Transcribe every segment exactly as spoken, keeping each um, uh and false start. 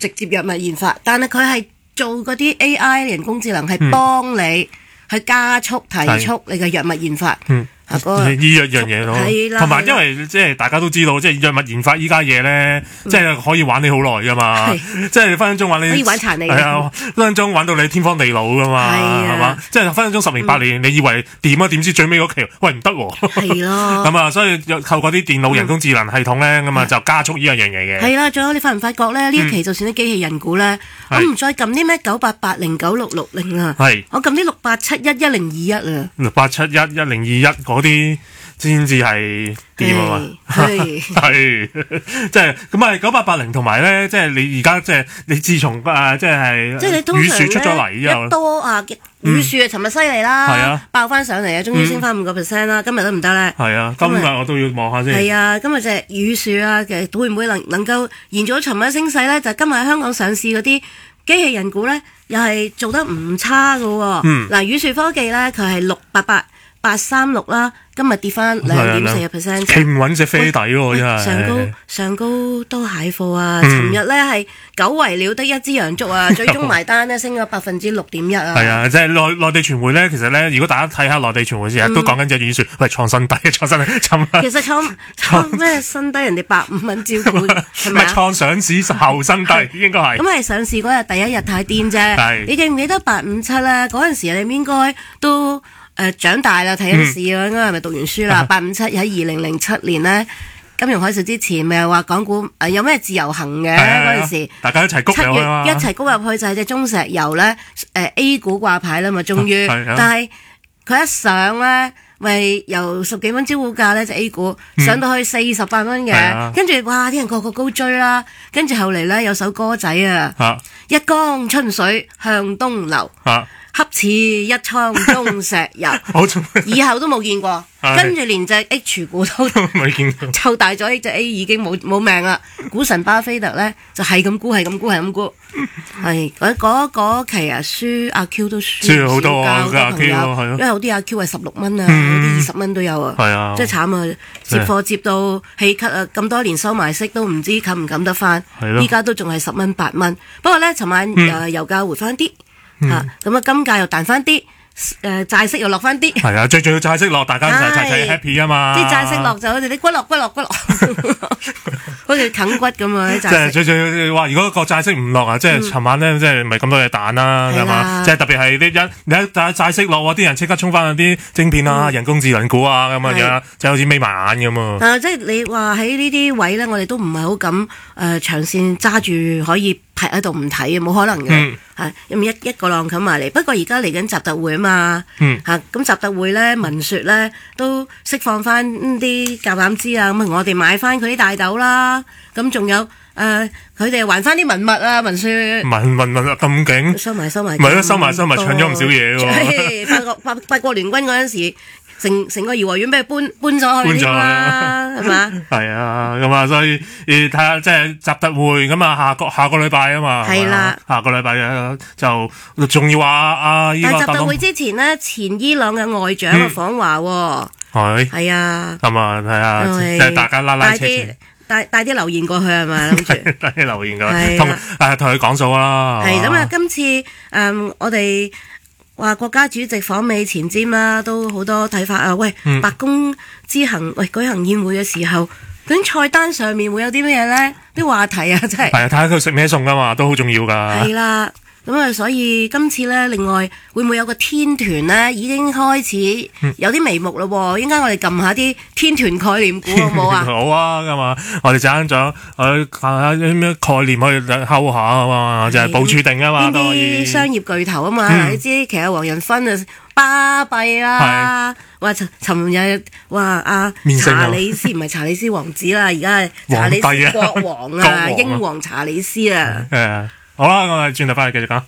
直接藥物研發，但係佢係做嗰啲 A I 人工智能係幫你去加速提速你嘅藥物研發。嗯。 呢一樣嘢咯，同埋因為即係大家都知道，即係藥物研發依家嘢咧，即係可以玩你好耐噶嘛，即係分分鐘玩你可以玩殘你，係啊，分分鐘玩到你天荒地老噶嘛，係嘛，即係分分鐘十年八年，你以為點啊？點知最尾嗰期，喂唔得喎，係咯，咁啊，所以透過啲電腦人工智能系統咧，咁啊就加速呢樣嘢嘅。係啦，仲有你發唔發覺咧？呢一期就算啲機器人股咧，我唔再撳啲咩九八八零九六六零啊，係，我撳啲六八七一一零二一啊，六八七一一零二一嗰啲先至係點啊嘛，係係即係咁啊！九八八零同埋咧，即係你而家即係你自從啊，即係即係你通常雨樹出咗嚟之後，一多啊雨樹啊，尋日犀利啦，係啊，爆翻上嚟啊，終於升翻五個 percent 啦，今日都唔得咧，係啊，今日我都要望下先，係啊，今日隻雨樹啊，其實會唔會能能夠延續尋日升勢咧？就係今日喺香港上市嗰啲機器人股咧，又係做得唔差噶喎，嗯，嗱，雨樹科技咧，佢係六八八。八三六啦，今日跌翻兩點四個 percent，企唔穩隻飛底喎，真係上高上高都蟹貨啊！尋日咧係久違了的一支陽燭啊，最終埋單咧升咗百分之六點一啊！係啊，即係內內地傳媒咧，其實咧，如果大家睇下內地傳媒成日都講緊隻雨樹，喂創新低，創新低，尋日其實創創咩新低？人哋百五蚊招股係咪啊？創上市後新低應該係。咁係上市嗰日第一日太癲啫，你記唔記得八五七咧？嗰陣時你應該都。誒、呃、長大啦，睇緊市啊，應該係咪讀完書啦？八五七喺二零零七年咧，金融海嘯之前，咪話港股誒、呃、有咩自由行嘅嗰陣時，大家一齊谷入去啊！一齊谷入去就係隻中石油咧，誒、呃、A 股掛牌啦嘛，終於，但係佢一上咧，咪由十幾蚊招股價咧，隻 A 股上到去四十八蚊嘅，跟住哇啲人個個高追啦，跟住後嚟咧有首歌仔啊，啊一江春水向東流。啊恰似一倉中石油，以後都冇見過，跟住連隻 H 股都未見過，湊大咗呢隻 A 已經冇冇命啦。股神巴菲特咧就係咁沽，係咁沽，係咁沽，係嗰嗰期啊輸阿 Q 都輸好多啊，阿 Q 係因為有啲阿 Q 係十六蚊啊，有啲二十蚊都有啊，係啊，即係慘啊，接貨接到氣咳啊，咁多年收埋息都唔知冚唔冚得翻，依家都仲係十蚊八蚊。不過咧，尋晚誒油價回翻啲。吓咁啊！金價又彈翻啲，誒債息又落翻啲，係啊！最重要債息落，大家就齊齊 happy 啊嘛！啲債息落就好似啲骨落骨落骨落，好似啃骨咁啊！即係最重要話，如果個債息唔落啊，即係尋晚咧，即係唔係咁多嘢彈啦，係嘛？即係特別係啲一你一債債息落，啲人即刻衝翻啲晶片啊、人工智能股啊咁啊，即係好似眯埋眼咁啊！但係即係你話喺呢啲位咧，我哋都唔係好敢誒長線揸住可以。劈喺度唔睇嘅，冇可能嘅，係咁、嗯、一一個浪冚埋嚟。不過而家嚟緊習特會啊嘛，嚇咁、嗯、習特會咧，文説咧都釋放翻啲橄欖枝啊，咁我哋買翻佢啲大豆啦。咁仲有誒，佢哋還翻啲文物啊，文説文文文咁勁，收埋收埋，唔係咯，收埋收埋，搶咗唔少嘢喎。八國八八國聯軍嗰陣時。成成個頤和園俾佢搬搬咗去啦，係嘛？係啊，咁啊，所以誒睇下即係習特會咁啊，下個下個禮拜啊嘛，係啦，下個禮拜就仲要話啊，但係習特會之前呢，前伊朗嘅外長啊訪華喎，係係啊，咁啊睇下即係大家拉拉扯扯，帶帶啲留言過去係咪諗住？帶啲留言過去，同誒同佢講數啦。係咁啊，今次誒我哋。話國家主席訪美前瞻啦，都好多睇法啊！喂，嗯、白宮之行，喂舉行宴會嘅時候，究竟菜單上面會有啲咩咧？啲話題啊，真係係啊！睇下佢食咩餸噶嘛，都好重要噶。係啦，咁啊，所以今次咧，另外會唔會有個天團咧？已經開始有啲眉目咯。應該我哋撳下啲天團概念股好唔好啊？好啊，咁啊，我哋爭咗去睇下啲咩概念可以睺下啊嘛，就係部署定啊嘛，都可以。啲商業巨頭啊嘛，嗯、你知其實黃仁勳啊巴閉啦，話尋尋日話阿查理斯唔係查理斯王子啦，而家係查理斯國王啊，王啊英皇查理斯啊。誒，好啦，我哋轉頭翻去繼續講。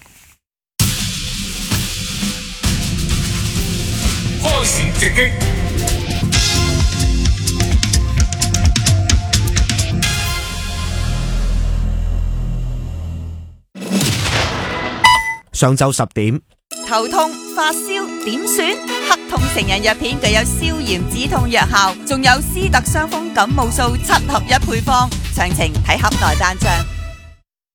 開始直擊。 上晝十點， 頭痛、發燒點算？黑痛成人藥片具有消炎止痛藥效，仲有斯特傷風感冒素七合一配方，詳情睇盒內單張。